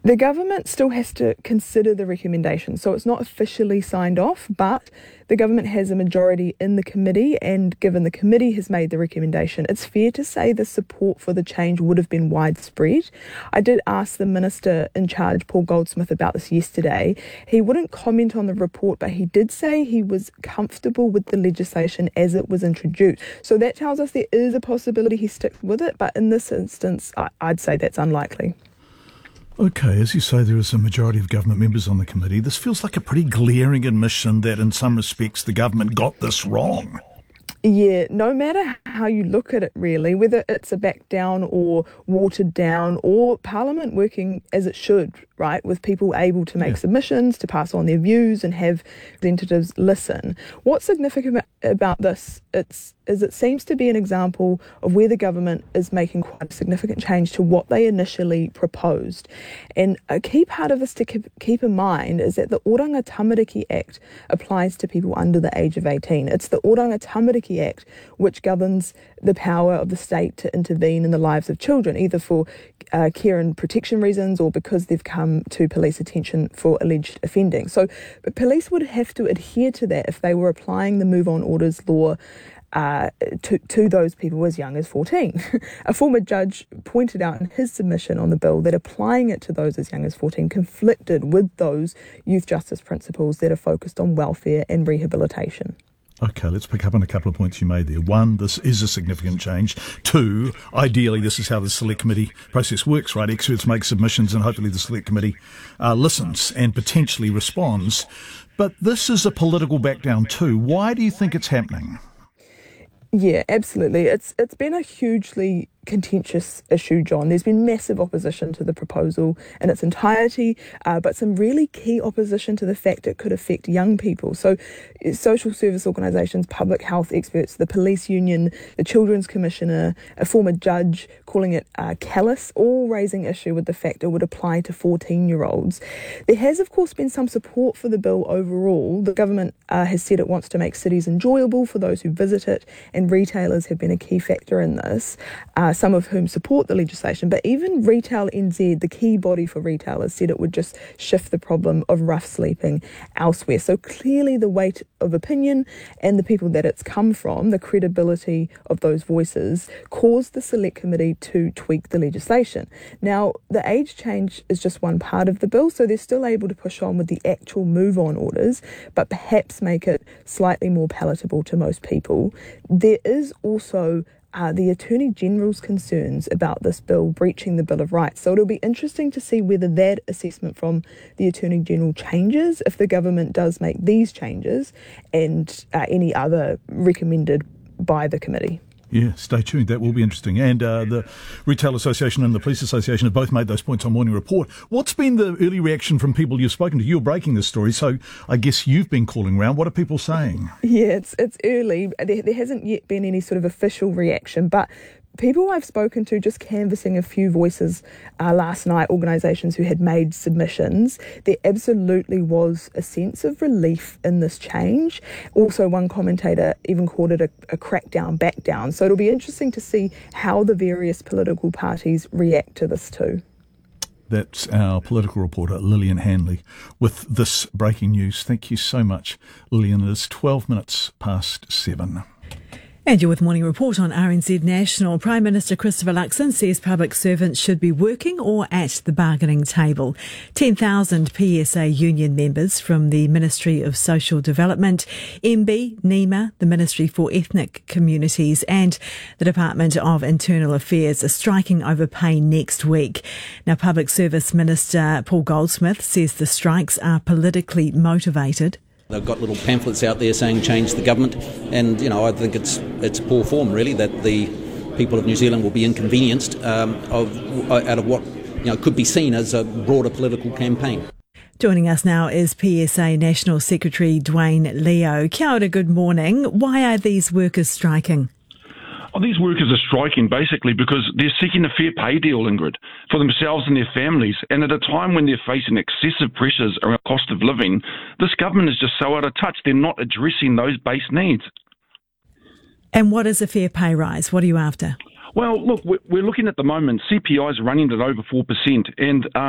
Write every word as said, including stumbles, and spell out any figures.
The government still has to consider the recommendation, so it's not officially signed off, but the government has a majority in the committee, and given the committee has made the recommendation, it's fair to say the support for the change would have been widespread. I did ask the Minister in charge, Paul Goldsmith, about this yesterday. He wouldn't comment on the report, but he did say he was comfortable with the legislation as it was introduced. So that tells us there is a possibility he sticks with it, but in this instance, I- I'd say that's unlikely. OK, as you say, there is a majority of government members on the committee. This feels like a pretty glaring admission that in some respects the government got this wrong. Yeah, no matter how you look at it really, whether it's a back down or watered down or Parliament working as it should, right, with people able to make yeah. submissions, to pass on their views and have representatives listen. What's significant about this it's, is it seems to be an example of where the government is making quite a significant change to what they initially proposed. And a key part of this to keep, keep in mind is that the Oranga Tamariki Act applies to people under the age of eighteen. It's the Oranga Tamariki Act which governs the power of the state to intervene in the lives of children, either for uh, care and protection reasons or because they've come to police attention for alleged offending. So police would have to adhere to that if they were applying the Move On Orders law Uh, to, to those people as young as fourteen. A former judge pointed out in his submission on the bill that applying it to those as young as fourteen conflicted with those youth justice principles that are focused on welfare and rehabilitation. OK, let's pick up on a couple of points you made there. One, this is a significant change. Two, ideally this is how the Select Committee process works, right? Experts make submissions and hopefully the Select Committee uh, listens and potentially responds. But this is a political backdown too. Why do you think it's happening? Yeah, absolutely. It's it's been a hugely contentious issue, John. There's been massive opposition to the proposal in its entirety, uh, but some really key opposition to the fact it could affect young people. So social service organisations, public health experts, the police union, the Children's Commissioner, a former judge calling it uh, callous, all raising issue with the fact it would apply to fourteen-year-olds. There has, of course, been some support for the bill overall. The government uh, has said it wants to make cities enjoyable for those who visit it, and retailers have been a key factor in this. Uh, some of whom support the legislation, but even Retail N Z, the key body for retailers, said it would just shift the problem of rough sleeping elsewhere. So clearly the weight of opinion and the people that it's come from, the credibility of those voices, caused the Select Committee to tweak the legislation. Now, the age change is just one part of the bill, so they're still able to push on with the actual Move On Orders, but perhaps make it slightly more palatable to most people. There is also Uh, the Attorney General's concerns about this bill breaching the Bill of Rights. So it'll be interesting to see whether that assessment from the Attorney General changes if the government does make these changes and uh, any other recommended by the committee. Yeah, stay tuned. That will be interesting. And uh, the Retail Association and the Police Association have both made those points on Morning Report. What's been the early reaction from people you've spoken to? You're breaking this story, so I guess you've been calling around. What are people saying? Yeah, it's it's early. There, there hasn't yet been any sort of official reaction, but people I've spoken to, just canvassing a few voices uh, last night, organisations who had made submissions, there absolutely was a sense of relief in this change. Also, one commentator even called it a, a crackdown, back down. So it'll be interesting to see how the various political parties react to this too. That's our political reporter, Lillian Hanley, with this breaking news. Thank you so much, Lillian. It is twelve minutes past seven. And you're with Morning Report on R N Z National. Prime Minister Christopher Luxon says public servants should be working or at the bargaining table. ten thousand P S A union members from the Ministry of Social Development, M B, NEMA, the Ministry for Ethnic Communities and the Department of Internal Affairs are striking over pay next week. Now, Public Service Minister Paul Goldsmith says the strikes are politically motivated. They've got little pamphlets out there saying change the government, and you know I think it's it's poor form really that the people of New Zealand will be inconvenienced um, of out of what you know could be seen as a broader political campaign. Joining us now is P S A National Secretary Dwayne Leo. Kia ora, good morning. Why are these workers striking? Well, these workers are striking basically because they're seeking a fair pay deal, Ingrid, for themselves and their families. And at a time when they're facing excessive pressures around cost of living, this government is just so out of touch. They're not addressing those base needs. And what is a fair pay rise? What are you after? Well, look, we're looking at the moment, C P I is running at over four percent. And uh,